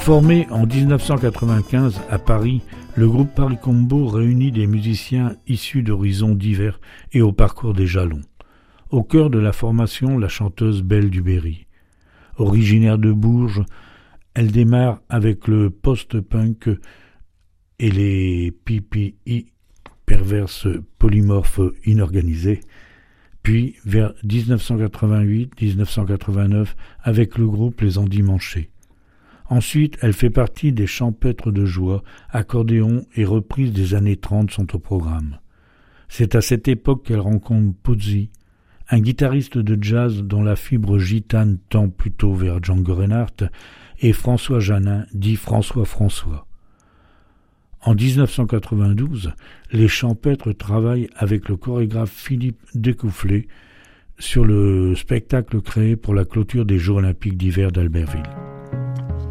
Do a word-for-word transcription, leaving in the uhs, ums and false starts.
Formé en dix-neuf cent quatre-vingt-quinze à Paris, le groupe Paris Combo réunit des musiciens issus d'horizons divers et au parcours des jalons. Au cœur de la formation, la chanteuse Belle Duberry. Originaire de Bourges, elle démarre avec le post-punk et les P P I, perverses polymorphes inorganisés, puis vers dix-neuf cent quatre-vingt-huit à dix-neuf cent quatre-vingt-neuf avec le groupe Les Endimanchés. Ensuite, elle fait partie des Champêtres de joie, accordéon et reprises des années trente sont au programme. C'est à cette époque qu'elle rencontre Puzzi, un guitariste de jazz dont la fibre gitane tend plutôt vers Django Reinhardt, et François Janin, dit François François. En dix-neuf cent quatre-vingt-douze, les Champêtres travaillent avec le chorégraphe Philippe Découfflé sur le spectacle créé pour la clôture des Jeux olympiques d'hiver d'Albertville.